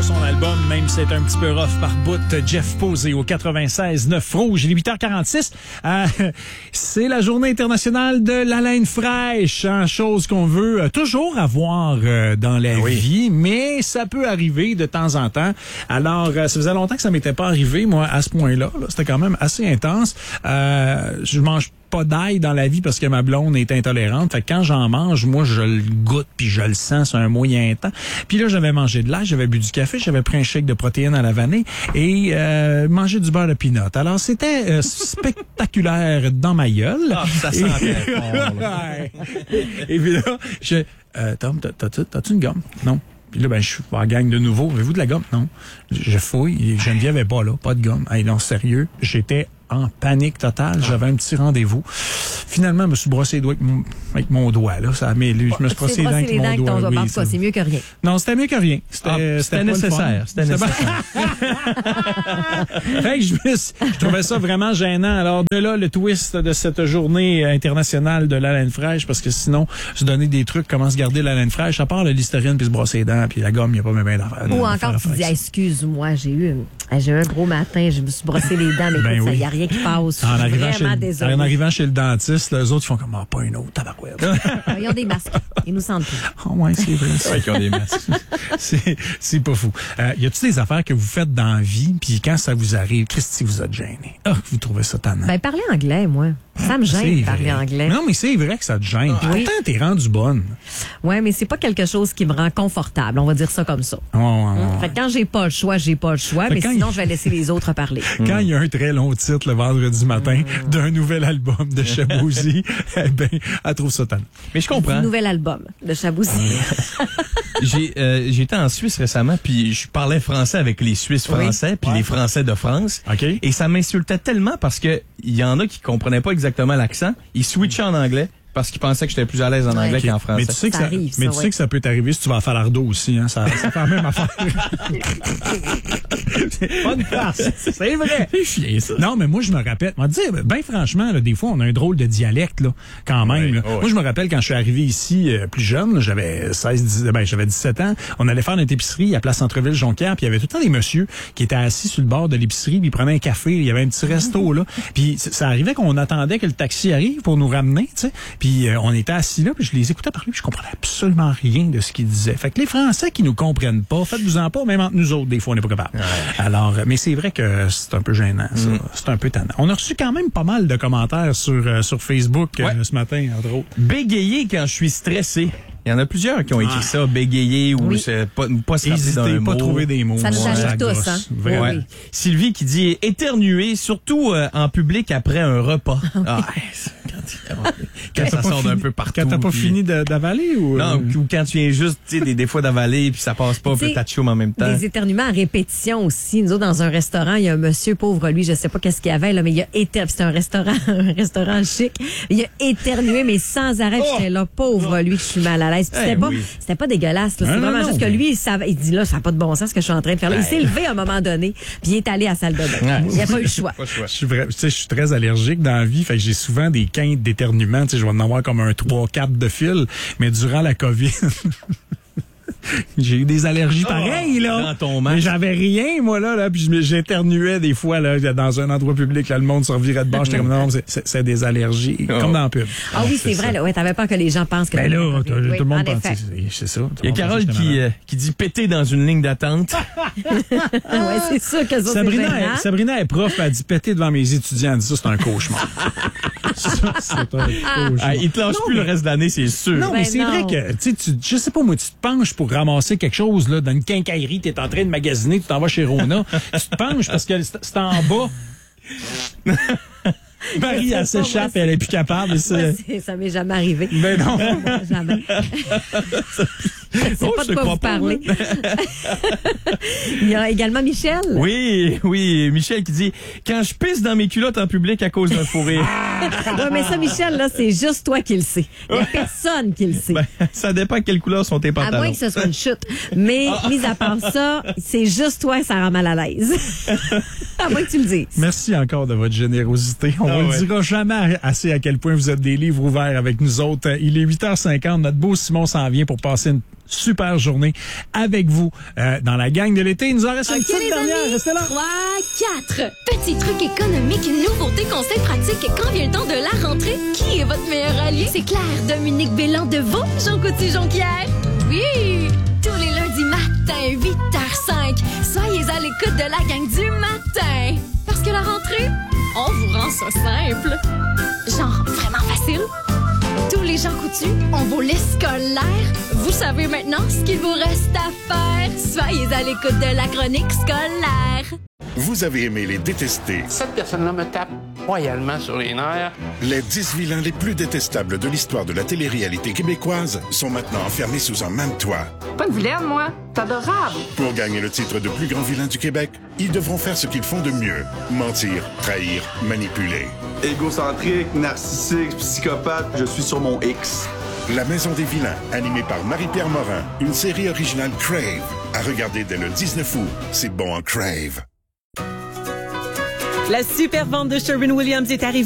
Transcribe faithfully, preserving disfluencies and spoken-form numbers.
son album, même si c'est un petit peu rough par bout, Jeff Posey au quatre-vingt-seize neuf Rouge. Il est huit heures quarante-six. Euh, c'est la journée internationale de la laine fraîche, hein, chose qu'on veut euh, toujours avoir euh, dans la oui. vie, mais ça peut arriver de temps en temps. Alors, euh, ça faisait longtemps que ça m'était pas arrivé, moi, à ce point-là. Là. C'était quand même assez intense. Euh, je mange pas d'ail dans la vie parce que ma blonde est intolérante. Fait que quand j'en mange, moi, je le goûte puis je le sens sur un moyen temps. Puis là, j'avais mangé de l'ail, j'avais bu du café, j'avais pris un shake de protéines à la vanille et euh, mangé du beurre de pinot. Alors, c'était euh, spectaculaire dans ma gueule. Ah, ça sent bien. Et puis là, je... Euh, Tom, t'as-tu, t'as-tu une gomme? Non. Puis là, ben, je suis en gang de nouveau. Avez-vous de la gomme? Non. Je fouille. Geneviève est pas là. Pas de gomme. Hey, non, sérieux. J'étais en panique totale. J'avais un petit rendez-vous. Finalement, je me suis brossé les doigts avec mon, avec mon doigt, là. Ça a mêlé. Je me suis brossé les dents avec les dents mon doigt. Ton doigt. Oui, en tout cas, c'est mieux que rien. Non, c'était mieux que rien. C'était, ah, c'était, c'était nécessaire. C'était nécessaire. Fait que je, me suis, je trouvais ça vraiment gênant. Alors, de là, le twist de cette journée internationale de la laine fraîche, parce que sinon, se donner des trucs, comment se garder la laine fraîche, à part le Listerine puis se brosser les dents, puis la gomme, il n'y a pas même d'affaires. Ou encore, tu dis, excuse-moi, j'ai eu, j'ai eu un gros matin, je me suis brossé les dents, mais ben écoute, il oui. n'y a rien qui passe. En arrivant, vraiment chez, désolé. en arrivant chez le dentiste, les autres, ils font comme, ah, pas une autre, tabarouette. Ils ont des masques. Ils nous sentent plus. Oh, ouais, c'est vrai. C'est vrai qu'ils ont des masques. c'est, c'est pas fou. Euh, y a-t-il des affaires que vous faites dans la vie, puis quand ça vous arrive, Christy, vous êtes gêné? Ah, vous trouvez ça tannant? Ben, parler anglais, moi. Ça me gêne de parler anglais. Non, mais c'est vrai que ça te gêne. Oui. Pourtant, t'es rendu bonne. Oui, mais c'est pas quelque chose qui me rend confortable. On va dire ça comme ça. Oh, oh, oh. Fait que quand j'ai pas le choix, j'ai pas le choix, fait mais sinon, il... je vais laisser les autres parler. Quand il y a un très long titre le vendredi matin mm. d'un nouvel album de Chabouzy, eh ben, elle trouve ça tannant. Mais je comprends. Un nouvel album de Chabouzy. J'ai, euh, j'étais en Suisse récemment, puis je parlais français avec les Suisses français, oui. puis ouais. les Français de France. Okay. Et ça m'insultait tellement parce que il y en a qui comprenaient pas exactement l'accent. Ils switchaient en anglais parce qu'ils pensaient que j'étais plus à l'aise en anglais okay. qu'en français. Mais tu sais que ça, ça, arrive, mais ça, tu ouais. sais que ça peut t'arriver si tu vas à Falardeau aussi, hein. Ça, ça fait la même affaire. Bonne place. C'est vrai. C'est chiant, ça. Non, mais moi, je me rappelle. On va dire, ben franchement, là, des fois, on a un drôle de dialecte, là, quand même. Oui, là. Oh, moi, je me rappelle quand je suis arrivé ici, euh, plus jeune, là, j'avais seize, dix, ben, j'avais dix-sept ans. On allait faire notre épicerie à Place Centre-Ville Jonquière, puis il y avait tout le temps des messieurs qui étaient assis sur le bord de l'épicerie, puis ils prenaient un café. Il y avait un petit resto, là. Puis ça arrivait qu'on attendait que le taxi arrive pour nous ramener, tu sais. Puis euh, on était assis là, puis je les écoutais parler, puis je comprenais absolument rien de ce qu'ils disaient. Fait que les Français qui nous comprennent pas, faites-vous-en pas, même entre nous autres, des fois, on n'est pas capable. Ouais. Alors, mais c'est vrai que c'est un peu gênant, ça. Mm. C'est un peu tannant. On a reçu quand même pas mal de commentaires sur, euh, sur Facebook ouais. euh, ce matin, entre autres. Bégayer quand je suis stressé. Il y en a plusieurs qui ont écrit ah. ça, bégayer ou oui. c'est pas, pas se rappeler d'un mot. Pas trouver des mots. Ça nous arrive tous, hein. Ouais. Oui. Sylvie qui dit éternuer, surtout euh, en public après un repas. Ah, quand, quand ça sort d'un peu partout. Quand t'as pas puis... fini de, d'avaler ou? Non, ou quand tu viens juste, tu sais, des, des fois d'avaler puis ça passe pas, puis t'as de chaud en même temps. Des éternuements à répétition aussi. Nous autres, dans un restaurant, il y a un monsieur, pauvre lui, je sais pas qu'est-ce qu'il y avait, là, mais il a éternué. C'était un restaurant, un restaurant chic. Il a éternué, mais sans arrêt. Oh! J'étais là, pauvre lui, je suis mal à l'aise. Puis c'était hey, pas, oui. c'était pas dégueulasse, là. C'est vraiment non, juste non, que lui, il savait, il dit là, ça n'a pas de bon sens ce que je suis en train de faire là. Il s'est levé à un moment donné, puis il est allé à la salle de bain. Ouais. Il n'y a pas eu le choix. Je suis vrai, tu sais, je suis très allergique dans la vie, fait que j'ai souvent des quintes d'éternuement, tu sais, je vais en avoir comme un trois quatre de fil, mais durant la COVID, j'ai eu des allergies pareilles, là. Dans ton masque. Mais j'avais rien, moi, là, là, puis j'éternuais des fois, là, dans un endroit public, là, le monde se revirait de bord. J'étais comme, non, c'est, c'est, c'est des allergies, oh. comme dans la pub. Ah oui, c'est, c'est vrai, là. Ouais, t'avais peur que les gens pensent que... Ben là, tout oui, le monde pense, c'est, c'est ça. Il y a Carole qui, euh, qui dit péter dans une ligne d'attente. Ouais, c'est sûr que ça, Sabrina, c'est est, Sabrina est prof, elle dit péter devant mes étudiants. Elle dit ça, c'est un cauchemar. Ça, c'est un cauchemar. Ah, il te lâche non, plus mais... le reste de l'année, c'est sûr. Non, mais ben c'est non. vrai que, tu sais, je sais pas, moi, tu te penches pour ramasser quelque chose, là, dans une quincaillerie, t'es en train de magasiner, tu t'en vas chez Rona, tu te penches parce que c'est en bas. Marie, elle s'échappe et elle est plus capable. C'est... Moi, ça m'est jamais arrivé. Ben non. Moi, jamais. Je ne sais oh, pas de quoi vous parlez. Il y a également Michel. Oui, oui, Michel qui dit « Quand je pisse dans mes culottes en public à cause d'un fou rire. » Oui, mais ça, Michel, là, c'est juste toi qui le sais. Il n'y a personne qui le sait. Ben, ça dépend quelle couleur sont tes pantalons. À moins que ce soit une chute. Mais, ah. mis à part ça, c'est juste toi que ça rend mal à l'aise. À moins que tu le dises. Merci encore de votre générosité. On on ne ouais. dira jamais assez à quel point vous êtes des livres ouverts avec nous autres. Il est huit heures cinquante. Notre beau Simon s'en vient pour passer une super journée avec vous euh, dans la gang de l'été. Il nous en reste okay, une petite dernière. Restez là. trois, quatre. Petit truc économique, nouveauté, conseil pratique. Quand vient le temps de la rentrée, qui est votre meilleur allié? C'est Claire, Dominique Bélan de Vaux, Jean Coutu-Jonquière. Oui! Tous les lundis matin, huit heures cinq. Soyez à l'écoute de la gang du matin. Parce que la rentrée, on vous rend ça simple. Genre, vraiment facile. Tous les Jean Coutu ont vos listes scolaires. Vous savez maintenant ce qu'il vous reste à faire. Soyez à l'écoute de la chronique scolaire. Vous avez aimé les détester. Cette personne-là me tape royalement sur les nerfs. Les dix vilains les plus détestables de l'histoire de la télé-réalité québécoise sont maintenant enfermés sous un même toit. Pas une vilaine, moi. C'est adorable. Pour gagner le titre de plus grand vilain du Québec, ils devront faire ce qu'ils font de mieux. Mentir, trahir, manipuler. Égocentrique, narcissique, psychopathe, je suis sur mon X. La Maison des vilains, animée par Marie-Pierre Morin, une série originale Crave. À regarder dès le dix-neuf août. C'est bon en Crave. La super vente de Sherwin-Williams est arrivée.